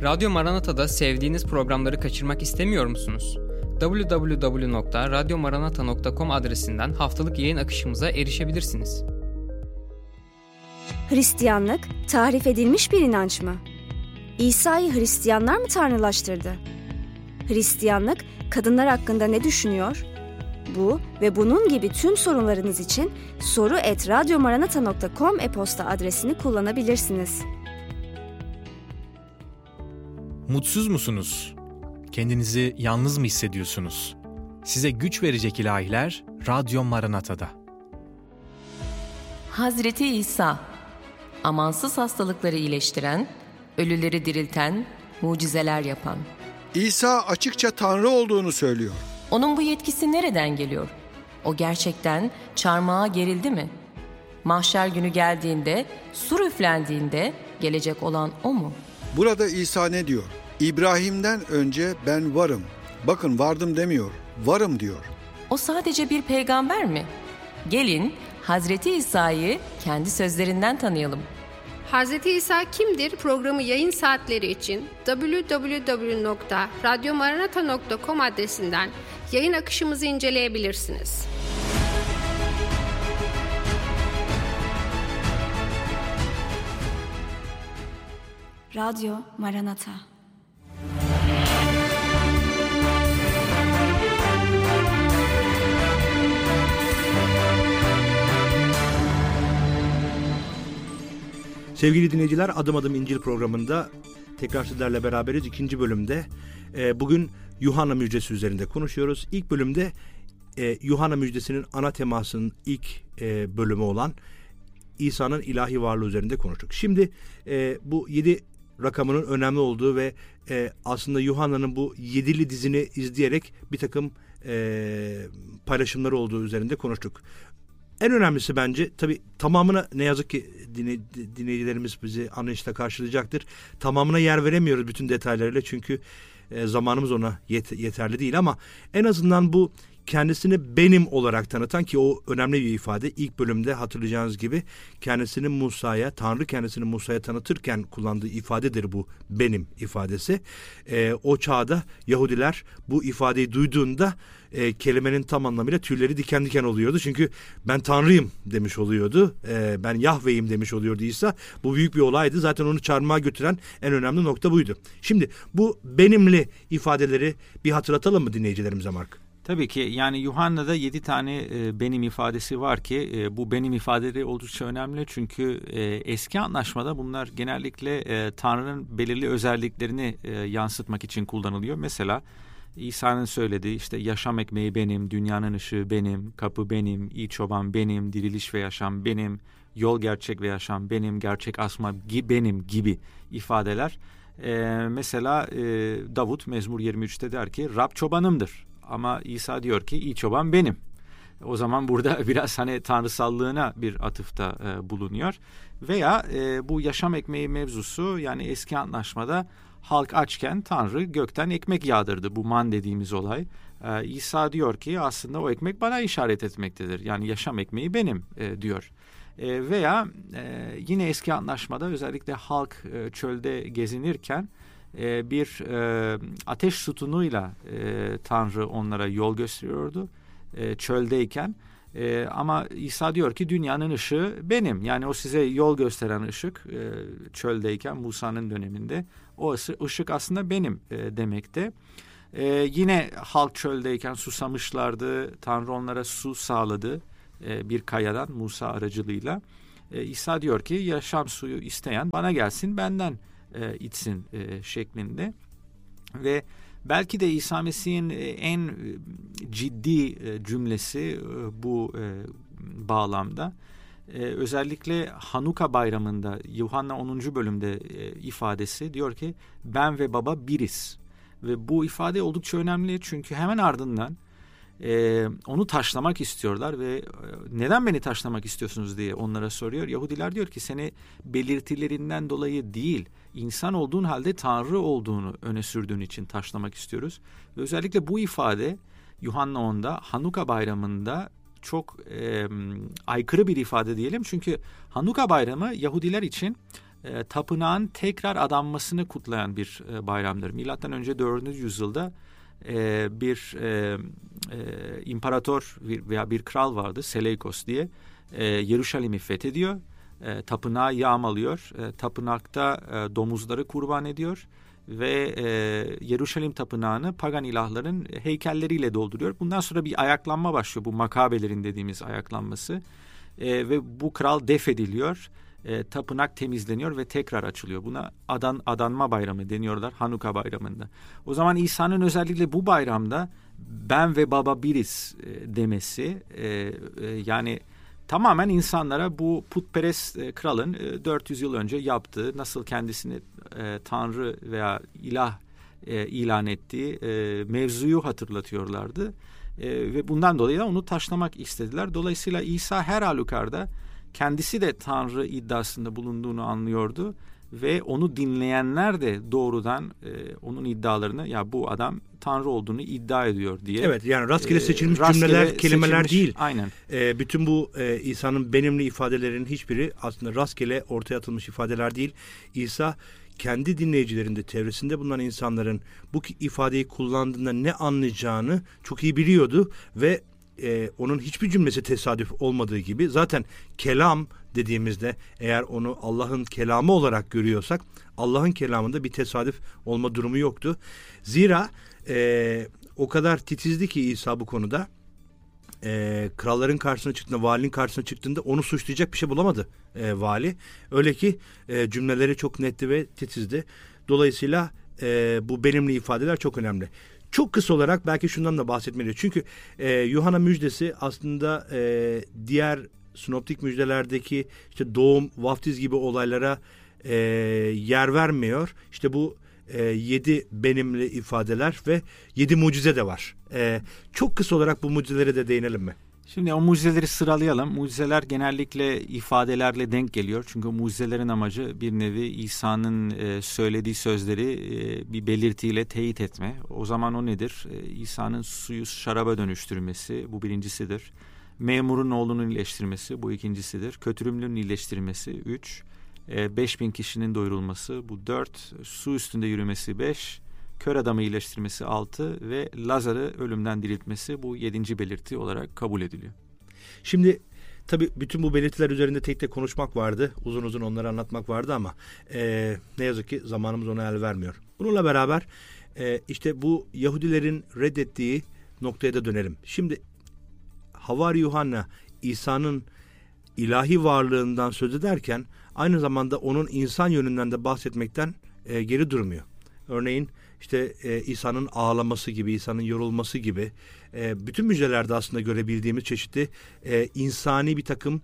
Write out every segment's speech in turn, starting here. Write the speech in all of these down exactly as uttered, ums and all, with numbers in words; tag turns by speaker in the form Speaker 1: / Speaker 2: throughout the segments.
Speaker 1: Radyo Maranata'da sevdiğiniz programları kaçırmak istemiyor musunuz? double-u double-u double-u nokta radyo maranata nokta com adresinden haftalık yayın akışımıza erişebilirsiniz.
Speaker 2: Hristiyanlık, tahrif edilmiş bir inanç mı? İsa'yı Hristiyanlar mı tanrılaştırdı? Hristiyanlık, kadınlar hakkında ne düşünüyor? Bu ve bunun gibi tüm sorunlarınız için soru et radyo maranata nokta com e-posta adresini kullanabilirsiniz.
Speaker 3: Mutsuz musunuz? Kendinizi yalnız mı hissediyorsunuz? Size güç verecek ilahiler Radyo Maranata'da.
Speaker 4: Hazreti İsa, amansız hastalıkları iyileştiren, ölüleri dirilten, mucizeler yapan.
Speaker 5: İsa açıkça Tanrı olduğunu söylüyor.
Speaker 4: Onun bu yetkisi nereden geliyor? O gerçekten çarmıha gerildi mi? Mahşer günü geldiğinde, sur üflendiğinde gelecek olan o mu?
Speaker 5: Burada İsa ne diyor? İbrahim'den önce ben varım. Bakın vardım demiyor, varım diyor.
Speaker 4: O sadece bir peygamber mi? Gelin Hazreti İsa'yı kendi sözlerinden tanıyalım.
Speaker 6: Hazreti İsa kimdir programı yayın saatleri için double-u double-u double-u nokta radyo maranata nokta com adresinden yayın akışımızı inceleyebilirsiniz.
Speaker 2: Radyo Maranata.
Speaker 7: Sevgili dinleyiciler, Adım Adım İncil programında tekrar sizlerle beraberiz. İkinci bölümde e, bugün Yuhanna müjdesi üzerinde konuşuyoruz. İlk bölümde e, Yuhanna müjdesinin ana temasının ilk e, bölümü olan İsa'nın ilahi varlığı üzerinde konuştuk. Şimdi e, bu yedi rakamının önemli olduğu ve e, aslında Yuhanna'nın bu yedili dizini izleyerek bir takım e, paylaşımları olduğu üzerinde konuştuk. En önemlisi bence tabii tamamına ne yazık ki dinley- dinleyicilerimiz bizi anlayışla karşılayacaktır. Tamamına yer veremiyoruz bütün detaylarıyla çünkü e, zamanımız ona yet- yeterli değil ama en azından bu kendisini benim olarak tanıtan ki o önemli bir ifade. İlk bölümde hatırlayacağınız gibi kendisini Musa'ya, Tanrı kendisini Musa'ya tanıtırken kullandığı ifadedir bu benim ifadesi. E, o çağda Yahudiler bu ifadeyi duyduğunda e, kelimenin tam anlamıyla tüyleri diken diken oluyordu. Çünkü ben Tanrıyım demiş oluyordu. E, ben Yahve'yim demiş oluyordu İsa. Bu büyük bir olaydı. Zaten onu çarmıha götüren en önemli nokta buydu. Şimdi bu benimli ifadeleri bir hatırlatalım mı dinleyicilerimize Mark?
Speaker 8: Tabii ki yani Yuhanna'da yedi tane e, benim ifadesi var ki e, bu benim ifadeleri oldukça önemli. Çünkü e, eski antlaşmada bunlar genellikle e, Tanrı'nın belirli özelliklerini e, yansıtmak için kullanılıyor. Mesela İsa'nın söylediği işte yaşam ekmeği benim, dünyanın ışığı benim, kapı benim, iyi çoban benim, diriliş ve yaşam benim, yol gerçek ve yaşam benim, gerçek asma benim gibi ifadeler. E, mesela e, Davut Mezmur yirmi üçte der ki Rab çobanımdır. Ama İsa diyor ki iyi çoban benim. O zaman burada biraz hani tanrısallığına bir atıfta e, bulunuyor. Veya e, bu yaşam ekmeği mevzusu yani eski antlaşmada halk açken Tanrı gökten ekmek yağdırdı. Bu man dediğimiz olay. E, İsa diyor ki aslında o ekmek bana işaret etmektedir. Yani yaşam ekmeği benim e, diyor. E, veya e, yine eski antlaşmada özellikle halk e, çölde gezinirken e, bir e, ateş sütunuyla e, Tanrı onlara yol gösteriyordu e, çöldeyken. E, ama İsa diyor ki dünyanın ışığı benim. Yani o size yol gösteren ışık e, çöldeyken Musa'nın döneminde o ışık aslında benim e, demekte. E, yine halk çöldeyken susamışlardı. Tanrı onlara su sağladı e, bir kayadan Musa aracılığıyla. E, İsa diyor ki yaşam suyu isteyen bana gelsin benden e, içsin e, şeklinde. Ve belki de İsa Mesih'in en ciddi cümlesi bu bağlamda. Özellikle Hanuka bayramında Yuhanna onuncu bölümde ifadesi diyor ki ben ve baba biriz. Ve bu ifade oldukça önemli çünkü hemen ardından onu taşlamak istiyorlar ve neden beni taşlamak istiyorsunuz diye onlara soruyor. Yahudiler diyor ki seni belirtilerinden dolayı değil, insan olduğun halde Tanrı olduğunu öne sürdüğün için taşlamak istiyoruz. Ve özellikle bu ifade Yuhanna onda Hanuka bayramında çok e, aykırı bir ifade diyelim. Çünkü Hanuka bayramı Yahudiler için e, tapınağın tekrar adanmasını kutlayan bir e, bayramdır. Milattan önce dördüncü yüzyılda e, bir e, e, imparator veya bir kral vardı, Seleukos diye. E, Yeruşalim'i fethediyor, e, tapınağı yağmalıyor, e, tapınakta e, domuzları kurban ediyor ve e, Yeruşalim tapınağını pagan ilahların heykelleriyle dolduruyor. Bundan sonra bir ayaklanma başlıyor, bu makabelerin dediğimiz ayaklanması e, ve bu kral def ediliyor, e, tapınak temizleniyor ve tekrar açılıyor. Buna adan adanma bayramı deniyorlar Hanuka bayramında. O zaman İsa'nın özellikle bu bayramda ben ve baba biriz e, demesi e, e, yani tamamen insanlara bu putperest e, kralın e, dört yüz yıl önce yaptığı, nasıl kendisini e, tanrı veya ilah e, ilan ettiği e, mevzuyu hatırlatıyorlardı. E, ve bundan dolayı da onu taşlamak istediler. Dolayısıyla İsa her halükarda kendisi de tanrı iddiasında bulunduğunu anlıyordu. Ve onu dinleyenler de doğrudan e, onun iddialarını, ya bu adam tanrı olduğunu iddia ediyor diye.
Speaker 7: Evet, yani rastgele seçilmiş
Speaker 8: e, rastgele
Speaker 7: cümleler, kelimeler
Speaker 8: seçilmiş,
Speaker 7: değil.
Speaker 8: Aynen.
Speaker 7: E, bütün bu e, İsa'nın benimli ifadelerinin hiçbiri aslında rastgele ortaya atılmış ifadeler değil. İsa kendi dinleyicilerinde, çevresinde bulunan insanların bu ifadeyi kullandığında ne anlayacağını çok iyi biliyordu ve e, onun hiçbir cümlesi tesadüf olmadığı gibi zaten kelam dediğimizde eğer onu Allah'ın kelamı olarak görüyorsak Allah'ın kelamında bir tesadüf olma durumu yoktu. Zira e, o kadar titizdi ki İsa bu konuda e, kralların karşısına çıktığında, valinin karşısına çıktığında onu suçlayacak bir şey bulamadı e, vali. Öyle ki e, cümleleri çok netti ve titizdi. Dolayısıyla e, bu benimli ifadeler çok önemli. Çok kısa olarak belki şundan da bahsetmeliyiz. Çünkü e, Yuhanna müjdesi aslında e, diğer sinoptik müjdelerdeki işte doğum, vaftiz gibi olaylara e, yer vermiyor. İşte bu e, yedi benimli ifadeler ve yedi mucize de var. E, çok kısa olarak bu mucizelere de değinelim mi?
Speaker 8: Şimdi o mucizeleri sıralayalım. Mucizeler genellikle ifadelerle denk geliyor. Çünkü mucizelerin amacı bir nevi İsa'nın e, söylediği sözleri e, bir belirtiyle teyit etme. O zaman o nedir? E, İsa'nın suyu şaraba dönüştürmesi, bu birincisidir. Memurun oğlunun iyileştirmesi, bu ikincisidir. Kötürümlünün iyileştirmesi, üç. E, beş bin kişinin doyurulması, bu dört. Su üstünde yürümesi, beş. Kör adamı iyileştirmesi, altı ve Lazar'ı ölümden diriltmesi, bu yedinci belirti olarak kabul ediliyor.
Speaker 7: Şimdi tabii bütün bu belirtiler üzerinde tek tek konuşmak vardı. Uzun uzun onları anlatmak vardı ama e, ne yazık ki zamanımız ona el vermiyor. Bununla beraber e, işte bu Yahudilerin reddettiği noktaya da dönelim. Şimdi Havari Yuhanna İsa'nın ilahi varlığından söz ederken aynı zamanda onun insan yönünden de bahsetmekten e, geri durmuyor. Örneğin işte e, İsa'nın ağlaması gibi, İsa'nın yorulması gibi e, bütün müjdelerde aslında görebildiğimiz çeşitli e, insani bir takım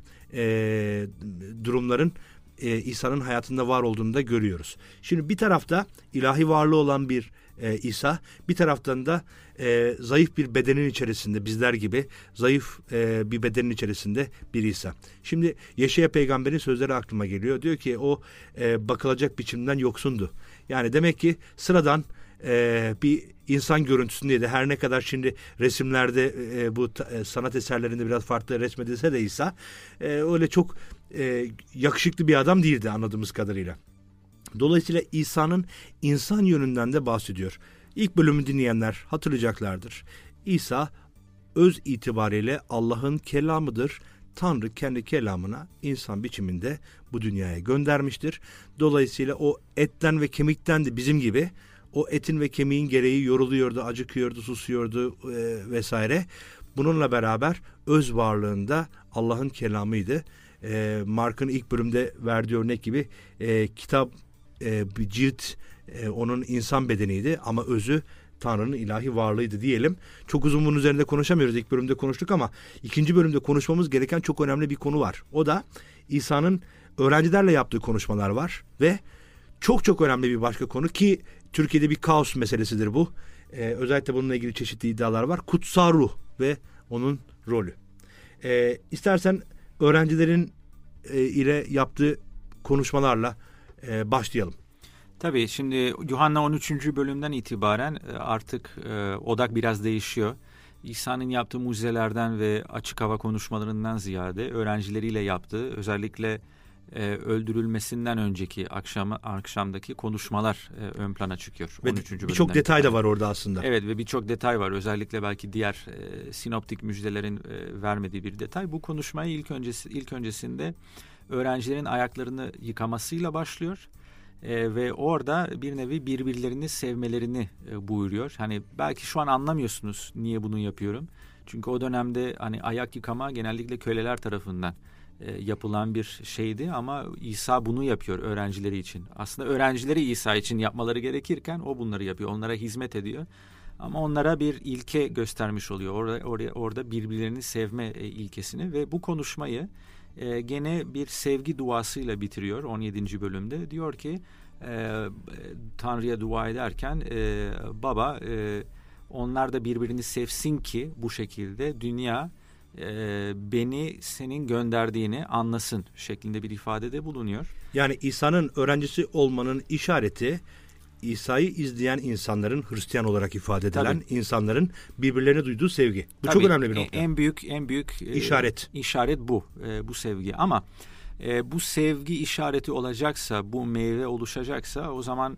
Speaker 7: e, durumların e, İsa'nın hayatında var olduğunu da görüyoruz. Şimdi bir tarafta ilahi varlığı olan bir e, İsa, bir taraftan da e, zayıf bir bedenin içerisinde, bizler gibi zayıf e, bir bedenin içerisinde bir İsa. Şimdi Yeşaya peygamberin sözleri aklıma geliyor. Diyor ki o e, bakılacak biçimden yoksundu. Yani demek ki sıradan e, bir insan görüntüsündeydi. Her ne kadar şimdi resimlerde e, bu e, sanat eserlerinde biraz farklı resmedilse de İsa e, öyle çok e, yakışıklı bir adam değildi anladığımız kadarıyla. Dolayısıyla İsa'nın insan yönünden de bahsediyor. İlk bölümü dinleyenler hatırlayacaklardır. İsa öz itibariyle Allah'ın kelamıdır. Tanrı kendi kelamına insan biçiminde bu dünyaya göndermiştir. Dolayısıyla o etten ve kemikten de bizim gibi o etin ve kemiğin gereği yoruluyordu, acıkıyordu, susuyordu e, vesaire. Bununla beraber öz varlığında Allah'ın kelamıydı. E, Mark'ın ilk bölümde verdiği örnek gibi e, kitap e, bir cilt e, onun insan bedeniydi ama özü Tanrı'nın ilahi varlığıydı diyelim. Çok uzun bunun üzerinde konuşamıyoruz. İlk bölümde konuştuk ama ikinci bölümde konuşmamız gereken çok önemli bir konu var. O da İsa'nın öğrencilerle yaptığı konuşmalar var ve çok çok önemli bir başka konu ki Türkiye'de bir kaos meselesidir bu. Ee, özellikle bununla ilgili çeşitli iddialar var. Kutsal ruh ve onun rolü. Ee, istersen öğrencilerin e, ile yaptığı konuşmalarla e, başlayalım.
Speaker 8: Tabii şimdi Yuhanna on üçüncü bölümden itibaren artık e, odak biraz değişiyor. İsa'nın yaptığı mucizelerden ve açık hava konuşmalarından ziyade öğrencileriyle yaptığı, özellikle e, öldürülmesinden önceki akşama, akşamdaki konuşmalar e, ön plana çıkıyor.
Speaker 7: Ve birçok detay da var orada aslında.
Speaker 8: Evet ve birçok detay var. Özellikle belki diğer e, sinoptik müjdelerin e, vermediği bir detay. Bu konuşmayı ilk öncesi ilk öncesinde öğrencilerin ayaklarını yıkamasıyla başlıyor. E, ve orada bir nevi birbirlerini sevmelerini e, buyuruyor. Hani belki şu an anlamıyorsunuz niye bunu yapıyorum. Çünkü o dönemde hani ayak yıkama genellikle köleler tarafından e, yapılan bir şeydi ama İsa bunu yapıyor öğrencileri için. Aslında öğrencileri İsa için yapmaları gerekirken o bunları yapıyor. Onlara hizmet ediyor. Ama onlara bir ilke göstermiş oluyor. Orada oraya orada birbirlerini sevme e, ilkesini ve bu konuşmayı e, gene bir sevgi duasıyla bitiriyor on yedinci bölümde. Diyor ki e, Tanrı'ya dua ederken e, baba e, onlar da birbirini sevsin ki bu şekilde dünya e, beni senin gönderdiğini anlasın şeklinde bir ifadede bulunuyor.
Speaker 7: Yani İsa'nın öğrencisi olmanın işareti İsa'yı izleyen insanların, Hristiyan olarak ifade edilen Tabii. insanların birbirlerine duyduğu sevgi. Bu Tabii, çok önemli bir nokta.
Speaker 8: En büyük en büyük
Speaker 7: işaret.
Speaker 8: E, işaret bu. E, bu sevgi. Ama e, bu sevgi işareti olacaksa, bu meyve oluşacaksa o zaman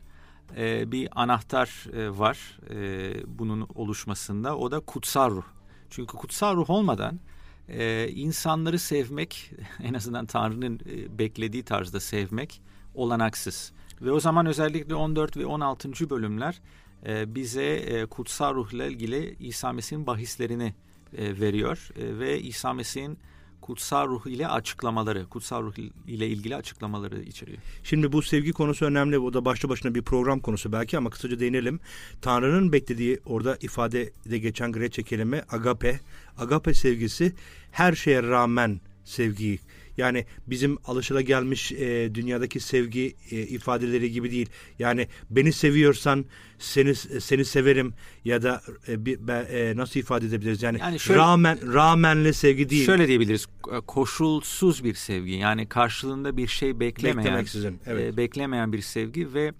Speaker 8: e, bir anahtar e, var e, bunun oluşmasında. O da kutsal ruh. Çünkü kutsal ruh olmadan e, insanları sevmek, en azından Tanrı'nın e, beklediği tarzda sevmek olanaksız. Ve o zaman özellikle on dört ve on altıncı bölümler e, bize e, kutsal ruhla ilgili İsa Mesih'in bahislerini e, veriyor. E, ve İsa Mesih'in kutsal ruh ile açıklamaları, kutsal ruh ile ilgili açıklamaları içeriyor.
Speaker 7: Şimdi bu sevgi konusu önemli. O da başlı başına bir program konusu belki ama kısaca değinelim. Tanrı'nın beklediği orada ifadede geçen Grekçe kelime agape. Agape sevgisi her şeye rağmen sevgiyi. Yani bizim alışılagelmiş e, dünyadaki sevgi e, ifadeleri gibi değil. Yani beni seviyorsan seni seni severim ya da e, bir, e, nasıl ifade edebiliriz? Yani, yani şöyle, rağmen rağmenli sevgi değil.
Speaker 8: Şöyle diyebiliriz. Koşulsuz bir sevgi. Yani karşılığında bir şey beklemeyen, evet. e, beklemeyen bir sevgi ve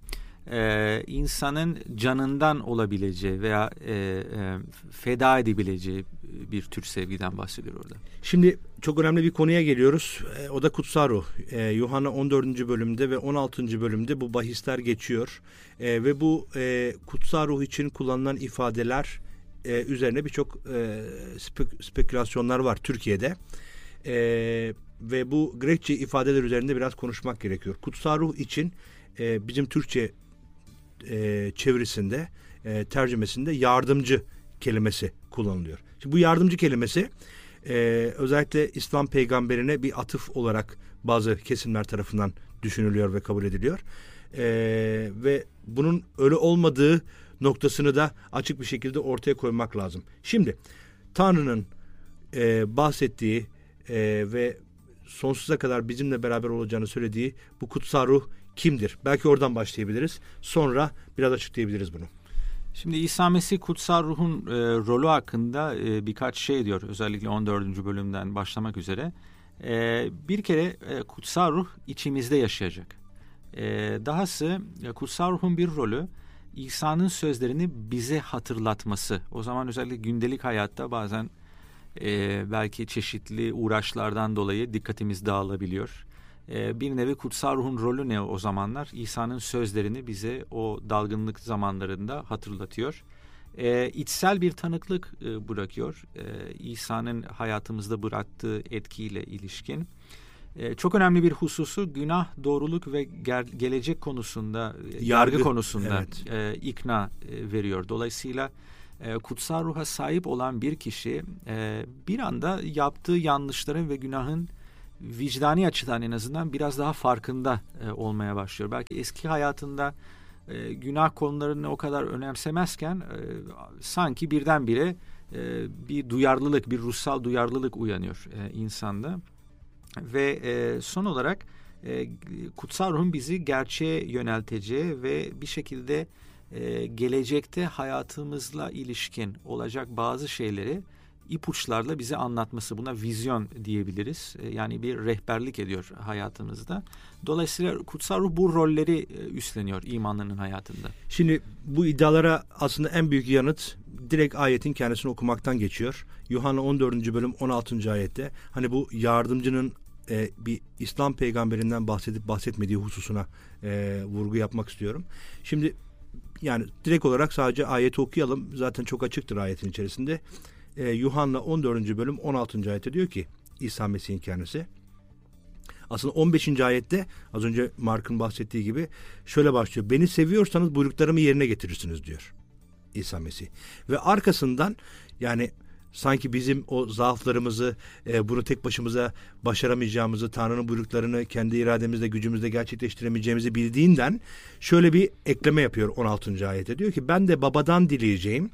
Speaker 8: e, insanın canından olabileceği veya e, e, feda edebileceği bir tür sevgiden bahsediyor orada.
Speaker 7: Şimdi çok önemli bir konuya geliyoruz. E, o da kutsal ruh. E, Yuhanna on dördüncü bölümde ve on altıncı bölümde bu bahisler geçiyor. E, ve bu e, kutsal ruh için kullanılan ifadeler e, üzerine birçok e, spek- spekülasyonlar var Türkiye'de. E, ve bu Grekçe ifadeler üzerinde biraz konuşmak gerekiyor. Kutsal ruh için e, bizim Türkçe e, çevirisinde, e, tercümesinde yardımcı kelimesi kullanılıyor. Şimdi bu yardımcı kelimesi e, özellikle İslam peygamberine bir atıf olarak bazı kesimler tarafından düşünülüyor ve kabul ediliyor. E, ve bunun öyle olmadığı noktasını da açık bir şekilde ortaya koymak lazım. Şimdi Tanrı'nın e, bahsettiği e, ve sonsuza kadar bizimle beraber olacağını söylediği bu kutsal ruh kimdir? Belki oradan başlayabiliriz. Sonra biraz açıklayabiliriz bunu.
Speaker 8: Şimdi İsa Mesih kutsal ruhun e, rolü hakkında e, birkaç şey diyor. Özellikle on dördüncü bölümden başlamak üzere. E, bir kere e, kutsal ruh içimizde yaşayacak. E, dahası e, kutsal ruhun bir rolü İsa'nın sözlerini bize hatırlatması. O zaman özellikle gündelik hayatta bazen e, belki çeşitli uğraşlardan dolayı dikkatimiz dağılabiliyor. Bir nevi kutsal ruhun rolü ne o zamanlar? İsa'nın sözlerini bize o dalgınlık zamanlarında hatırlatıyor. E, içsel bir tanıklık e, bırakıyor. E, İsa'nın hayatımızda bıraktığı etkiyle ilişkin. E, çok önemli bir hususu günah, doğruluk ve ger- gelecek konusunda, yargı, yargı konusunda evet. e, ikna e, veriyor. Dolayısıyla e, kutsal ruha sahip olan bir kişi e, bir anda yaptığı yanlışların ve günahın vicdani açıdan en azından biraz daha farkında e, olmaya başlıyor. Belki eski hayatında e, günah konularını o kadar önemsemezken e, sanki birdenbire e, bir duyarlılık, bir ruhsal duyarlılık uyanıyor e, insanda. Ve e, son olarak e, kutsal ruhun bizi gerçeğe yönelteceği ve bir şekilde e, gelecekte hayatımızla ilişkin olacak bazı şeyleri ipuçlarla bize anlatması, buna vizyon diyebiliriz. Yani bir rehberlik ediyor hayatımızda. Dolayısıyla kutsal ruh bu rolleri üstleniyor imanlının hayatında.
Speaker 7: Şimdi bu iddialara aslında en büyük yanıt direkt ayetin kendisini okumaktan geçiyor. Yuhanna on dördüncü bölüm on altıncı ayette hani bu yardımcının e, bir İslam peygamberinden bahsedip bahsetmediği hususuna e, vurgu yapmak istiyorum. Şimdi yani direkt olarak sadece ayeti okuyalım. Zaten çok açıktır ayetin içerisinde. E, Yuhanna on dördüncü bölüm on altıncı ayette diyor ki İsa Mesih'in kendisi. Aslında on beşinci ayette az önce Mark'ın bahsettiği gibi şöyle başlıyor. Beni seviyorsanız buyruklarımı yerine getirirsiniz diyor İsa Mesih. Ve arkasından yani sanki bizim o zaaflarımızı, e, bunu tek başımıza başaramayacağımızı, Tanrı'nın buyruklarını kendi irademizle, gücümüzle gerçekleştiremeyeceğimizi bildiğinden şöyle bir ekleme yapıyor on altıncı ayette. Diyor ki ben de babadan dileyeceğim.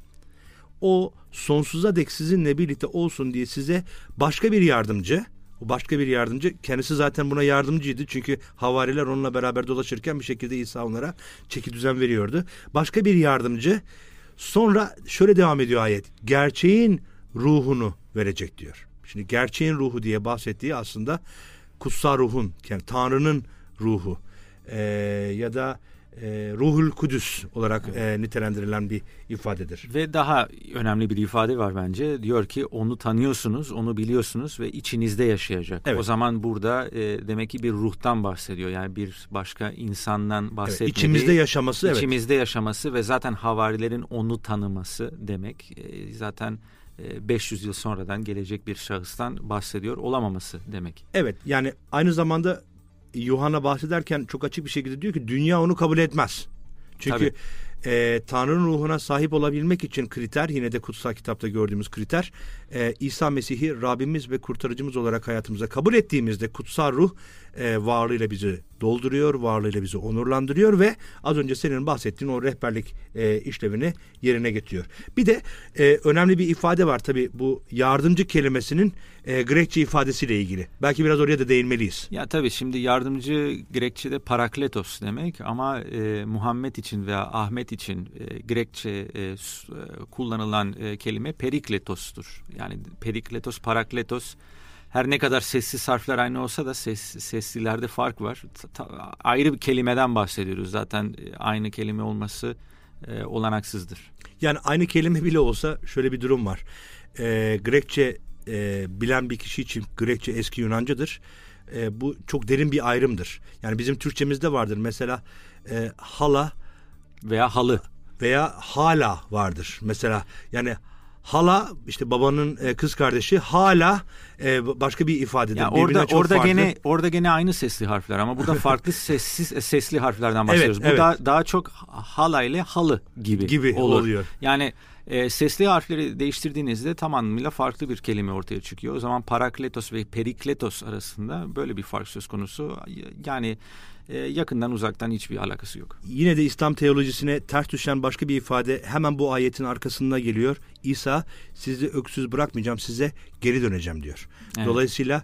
Speaker 7: O sonsuza dek sizinle birlikte olsun diye size başka bir yardımcı, o başka bir yardımcı, kendisi zaten buna yardımcıydı. Çünkü havariler onunla beraber dolaşırken bir şekilde İsa onlara çeki düzen veriyordu. Başka bir yardımcı, sonra şöyle devam ediyor ayet. Gerçeğin ruhunu verecek diyor. Şimdi gerçeğin ruhu diye bahsettiği aslında kutsal ruhun, yani Tanrı'nın ruhu ee, ya da e, Ruhul Kudüs olarak e, nitelendirilen bir ifadedir.
Speaker 8: Ve daha önemli bir ifade var bence. Diyor ki onu tanıyorsunuz, onu biliyorsunuz ve içinizde yaşayacak. Evet. O zaman burada e, demek ki bir ruhtan bahsediyor. Yani bir başka insandan bahsetmediği. Evet,
Speaker 7: içimizde yaşaması.
Speaker 8: İçimizde
Speaker 7: evet.
Speaker 8: yaşaması ve zaten havarilerin onu tanıması demek. E, zaten beş yüz yıl sonradan gelecek bir şahıstan bahsediyor olamaması demek.
Speaker 7: Evet, yani aynı zamanda Yuhanna bahsederken çok açık bir şekilde diyor ki dünya onu kabul etmez. Çünkü e, Tanrı'nın ruhuna sahip olabilmek için kriter, yine de kutsal kitapta gördüğümüz kriter, e, İsa Mesih'i Rabbimiz ve kurtarıcımız olarak hayatımıza kabul ettiğimizde kutsal ruh e, varlığıyla bizi dolduruyor, varlığıyla bizi onurlandırıyor ve az önce senin bahsettiğin o rehberlik e, işlevini yerine getiriyor. Bir de e, önemli bir ifade var tabii, bu yardımcı kelimesinin e, Grekçe ifadesiyle ilgili. Belki biraz oraya da değinmeliyiz.
Speaker 8: Ya tabii şimdi yardımcı Grekçe'de parakletos demek ama e, Muhammed için veya Ahmet için e, Grekçe e, kullanılan e, kelime perikletos'tur. Yani perikletos, parakletos, her ne kadar sessiz harfler aynı olsa da ses, seslilerde fark var. Ta, ayrı bir kelimeden bahsediyoruz. Zaten aynı kelime olması e, olanaksızdır.
Speaker 7: Yani aynı kelime bile olsa şöyle bir durum var. E, Grekçe e, bilen bir kişi için Grekçe eski Yunancadır. E, bu çok derin bir ayrımdır. Yani bizim Türkçemizde vardır. Mesela e, hala
Speaker 8: veya halı
Speaker 7: veya hala vardır. Mesela yani hala işte babanın e, kız kardeşi, hala e, başka bir ifadedir.
Speaker 8: Yani orada orada farklı. gene orada gene aynı sesli harfler ama burada farklı sessiz sesli harflerden bahsediyoruz. Evet, Bu evet. daha daha çok hala ile halı gibi,
Speaker 7: gibi
Speaker 8: olur.
Speaker 7: oluyor.
Speaker 8: Yani e, sesli harfleri değiştirdiğinizde tamamıyla farklı bir kelime ortaya çıkıyor. O zaman parakletos ve perikletos arasında böyle bir fark söz konusu. Yani yakından uzaktan hiçbir alakası yok.
Speaker 7: Yine de İslam teolojisine ters düşen başka bir ifade hemen bu ayetin arkasında geliyor. İsa, sizi öksüz bırakmayacağım, size geri döneceğim diyor. Evet. Dolayısıyla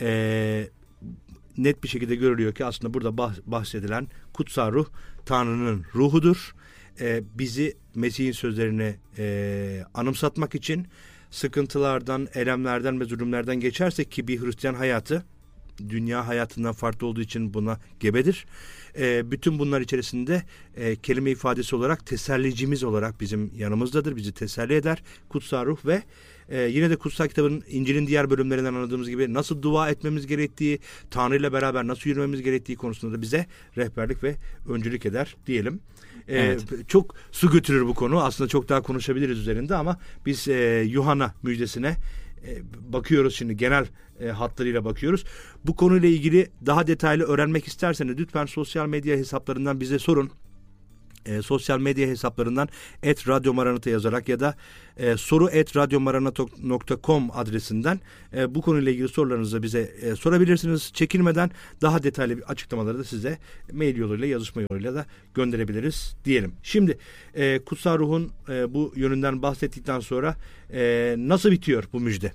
Speaker 7: e, net bir şekilde görülüyor ki aslında burada bahsedilen kutsal ruh Tanrı'nın ruhudur. E, bizi Mesih'in sözlerini e, anımsatmak için sıkıntılardan, elemlerden ve zulümlerden geçersek, ki bir Hristiyan hayatı dünya hayatından farklı olduğu için buna gebedir. E, bütün bunlar içerisinde e, kelime ifadesi olarak tesellicimiz olarak bizim yanımızdadır. Bizi teselli eder kutsal ruh ve e, yine de kutsal kitabın, İncil'in diğer bölümlerinden anladığımız gibi nasıl dua etmemiz gerektiği, Tanrı ile beraber nasıl yürümemiz gerektiği konusunda da bize rehberlik ve öncülük eder diyelim. E, evet. Çok su götürür bu konu. Aslında çok daha konuşabiliriz üzerinde ama biz e, Yuhanna müjdesine bakıyoruz şimdi, genel e, hatlarıyla bakıyoruz. Bu konuyla ilgili daha detaylı öğrenmek isterseniz lütfen sosyal medya hesaplarından bize sorun. E, sosyal medya hesaplarından et radyo maranata yazarak ya da e, soru et radyo maranata nokta com adresinden e, bu konuyla ilgili sorularınızı bize e, sorabilirsiniz. Çekinmeden daha detaylı bir açıklamaları da size mail yoluyla, yazışma yoluyla da gönderebiliriz diyelim. Şimdi e, kutsal ruhun e, bu yönünden bahsettikten sonra e, nasıl bitiyor bu müjde?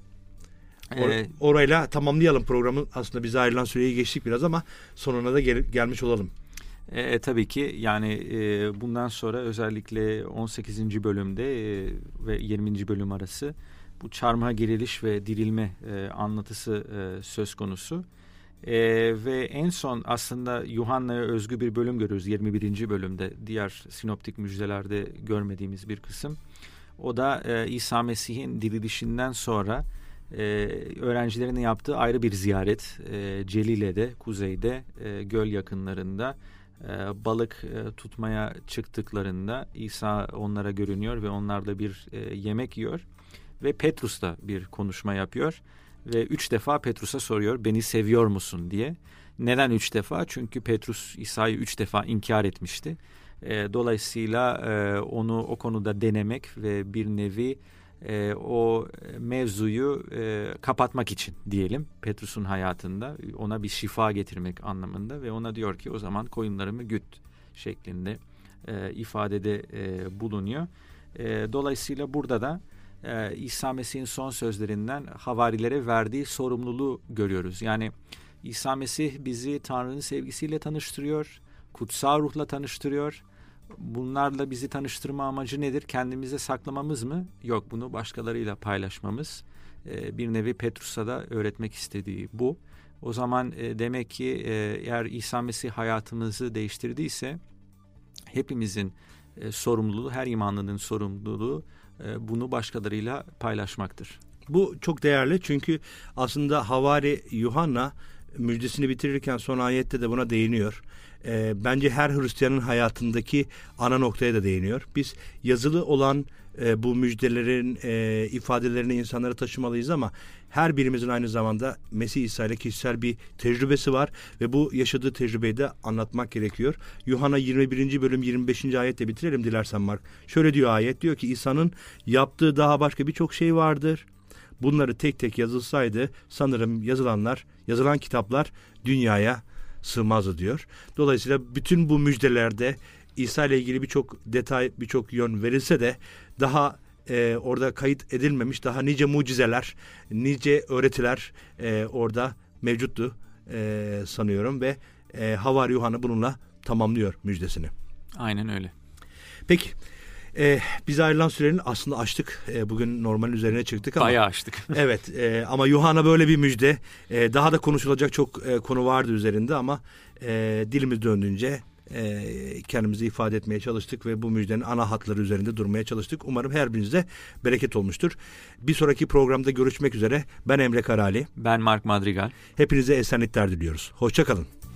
Speaker 7: Or- ee, orayla tamamlayalım programı. Aslında bize ayrılan süreyi geçtik biraz ama sonuna da gel- gelmiş olalım.
Speaker 8: E, tabii ki yani e, bundan sonra özellikle on sekizinci bölümde e, ve yirminci bölüm arası bu çarmıha geriliş ve dirilme e, anlatısı e, söz konusu. E, ve en son aslında Yuhanna'ya özgü bir bölüm görüyoruz yirmi birinci bölümde, diğer sinoptik müjdelerde görmediğimiz bir kısım. O da e, İsa Mesih'in dirilişinden sonra e, öğrencilerinin yaptığı ayrı bir ziyaret. E, Celile'de, kuzeyde, e, göl yakınlarında e, balık e, tutmaya çıktıklarında İsa onlara görünüyor ve onlarla bir e, yemek yiyor. Ve Petrus'la bir konuşma yapıyor. Ve üç defa Petrus'a soruyor, beni seviyor musun diye. Neden üç defa? Çünkü Petrus İsa'yı üç defa inkar etmişti. E, dolayısıyla e, onu o konuda denemek ve bir nevi e, o mevzuyu e, kapatmak için diyelim Petrus'un hayatında ona bir şifa getirmek anlamında ve ona diyor ki o zaman koyunlarımı güt şeklinde e, ifadede e, bulunuyor. E, dolayısıyla burada da e, İsa Mesih'in son sözlerinden havarilere verdiği sorumluluğu görüyoruz. Yani İsa Mesih bizi Tanrı'nın sevgisiyle tanıştırıyor, kutsal ruhla tanıştırıyor. Bunlarla bizi tanıştırma amacı nedir? Kendimize saklamamız mı? Yok, bunu başkalarıyla paylaşmamız. Ee, bir nevi Petrus'a da öğretmek istediği bu. O zaman e, demek ki e, eğer İsa Mesih hayatımızı değiştirdiyse hepimizin e, sorumluluğu, her imanlının sorumluluğu e, bunu başkalarıyla paylaşmaktır.
Speaker 7: Bu çok değerli çünkü aslında havari Yuhanna müjdesini bitirirken son ayette de buna değiniyor. E, bence her Hristiyanın hayatındaki ana noktaya da değiniyor. Biz yazılı olan e, bu müjdelerin e, ifadelerini insanlara taşımalıyız ama her birimizin aynı zamanda Mesih İsa ile kişisel bir tecrübesi var ve bu yaşadığı tecrübeyi de anlatmak gerekiyor. Yuhanna yirmi birinci bölüm yirmi beşinci ayetle bitirelim dilersen Mark. Şöyle diyor ayet, diyor ki İsa'nın yaptığı daha başka birçok şey vardır. Bunları tek tek yazılsaydı sanırım yazılanlar, yazılan kitaplar dünyaya sığmazdı diyor. Dolayısıyla bütün bu müjdelerde İsa ile ilgili birçok detay, birçok yön verilse de daha e, orada kayıt edilmemiş daha nice mucizeler, nice öğretiler e, orada mevcuttu e, sanıyorum ve e, Havari Yuhanna bununla tamamlıyor müjdesini.
Speaker 8: Aynen öyle.
Speaker 7: Peki. Ee, biz ayrılan sürenin aslında açtık. Ee, bugün normalin üzerine çıktık ama.
Speaker 8: Bayağı açtık.
Speaker 7: Evet e, ama Yuhanna böyle bir müjde. E, daha da konuşulacak çok e, konu vardı üzerinde ama e, dilimiz döndüğünce e, kendimizi ifade etmeye çalıştık ve bu müjdenin ana hatları üzerinde durmaya çalıştık. Umarım her birinize bereket olmuştur. Bir sonraki programda görüşmek üzere. Ben Emre Karali.
Speaker 8: Ben Mark Madrigal.
Speaker 7: Hepinize esenlikler diliyoruz. Hoşça kalın.